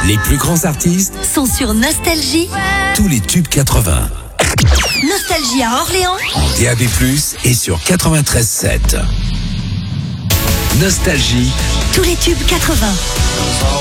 Les plus grands artistes sont sur Nostalgie. Tous les tubes 80. Nostalgie à Orléans. En DAB+, et sur 93.7. Nostalgie. Tous les tubes 80.